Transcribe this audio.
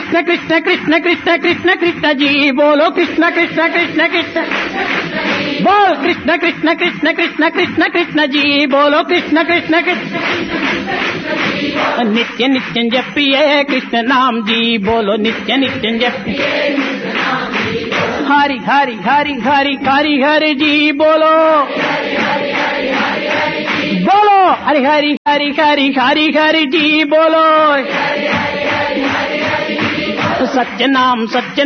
कृष्ण कृष्ण कृष्ण कृष्ण कृष्ण कृष्ण जी बोलो कृष्ण कृष्ण कृष्ण कृष्ण बोल कृष्ण कृष्ण कृष्ण कृष्ण कृष्ण कृष्ण जी बोलो कृष्ण कृष्ण कृष्ण नित्य नित्य जपिए कृष्ण नाम जी बोलो नित्य नित्य जपिए हरि हरि हरि हरि हरि हरि जी बोलो बोलो हरि हरि हरि हरि हरि हरि जी बोलो सत्य नाम